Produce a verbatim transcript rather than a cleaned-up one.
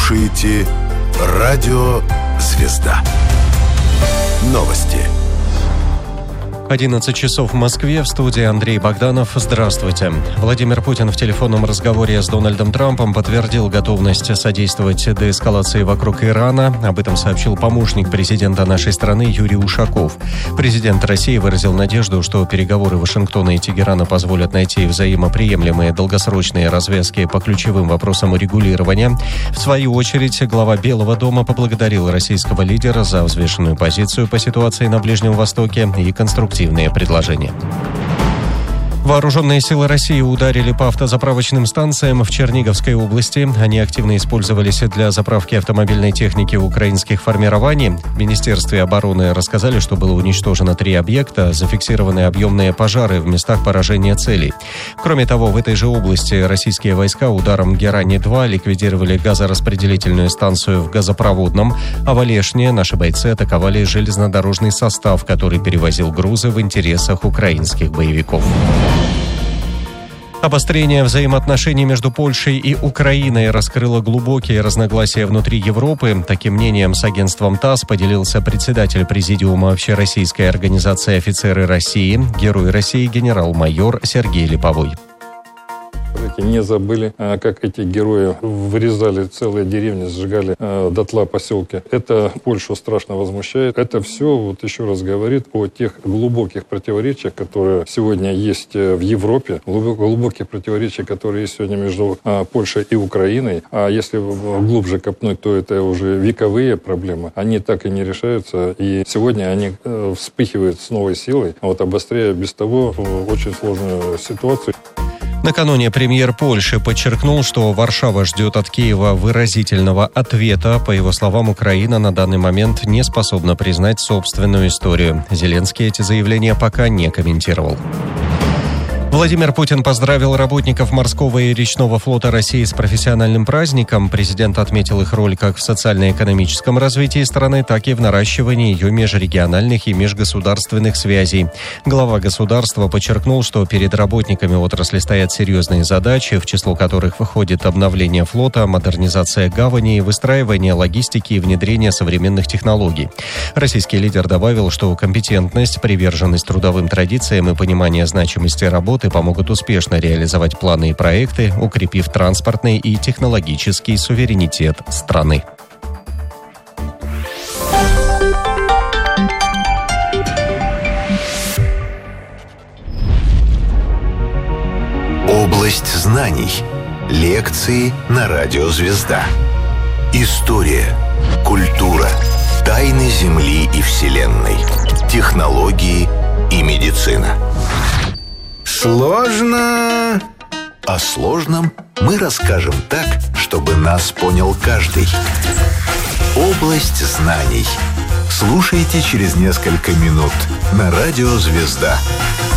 слушаете Радио «Звезда». Новости. одиннадцать часов в Москве, в студии Андрей Богданов. Здравствуйте. Владимир Путин в телефонном разговоре с Дональдом Трампом подтвердил готовность содействовать деэскалации вокруг Ирана. Об этом сообщил помощник президента нашей страны Юрий Ушаков. Президент России выразил надежду, что переговоры Вашингтона и Тегерана позволят найти взаимоприемлемые долгосрочные развязки по ключевым вопросам урегулирования. В свою очередь, глава Белого дома поблагодарил российского лидера за взвешенную позицию по ситуации на Ближнем Востоке и конструктивную предложения. Вооруженные силы России ударили по автозаправочным станциям в Черниговской области. Они активно использовались для заправки автомобильной техники украинских формирований. В Министерстве обороны рассказали, что было уничтожено три объекта, зафиксированы объемные пожары в местах поражения целей. Кроме того, в этой же области российские войска ударом Герани-два ликвидировали газораспределительную станцию в газопроводном, а в Олешне наши бойцы атаковали железнодорожный состав, который перевозил грузы в интересах украинских боевиков. Обострение взаимоотношений между Польшей и Украиной раскрыло глубокие разногласия внутри Европы. Таким мнением с агентством ТАСС поделился председатель президиума Общероссийской организации «Офицеры России», герой России генерал-майор Сергей Липовой. Не забыли, как эти герои вырезали целые деревни, сжигали дотла поселки. Это Польшу страшно возмущает. Это все, вот еще раз говорит о тех глубоких противоречиях, которые сегодня есть в Европе, глубоких противоречиях, которые есть сегодня между Польшей и Украиной. А если глубже копнуть, то это уже вековые проблемы. Они так и не решаются. И сегодня они вспыхивают с новой силой, вот обостряя без того очень сложную ситуацию. Накануне премьер Польши подчеркнул, что Варшава ждет от Киева выразительного ответа. По его словам, Украина на данный момент не способна признать собственную историю. Зеленский эти заявления пока не комментировал. Владимир Путин поздравил работников морского и речного флота России с профессиональным праздником. Президент отметил их роль как в социально-экономическом развитии страны, так и в наращивании ее межрегиональных и межгосударственных связей. Глава государства подчеркнул, что перед работниками отрасли стоят серьезные задачи, в число которых входит обновление флота, модернизация гаваней, выстраивание логистики и внедрение современных технологий. Российский лидер добавил, что компетентность, приверженность трудовым традициям и понимание значимости работы помогут успешно реализовать планы и проекты, укрепив транспортный и технологический суверенитет страны. Область знаний. Лекции на Радио «Звезда». История, культура, тайны Земли и Вселенной, технологии и медицина. Сложно. О сложном мы расскажем так, чтобы нас понял каждый. Область знаний. Слушайте через несколько минут на Радио «Звезда».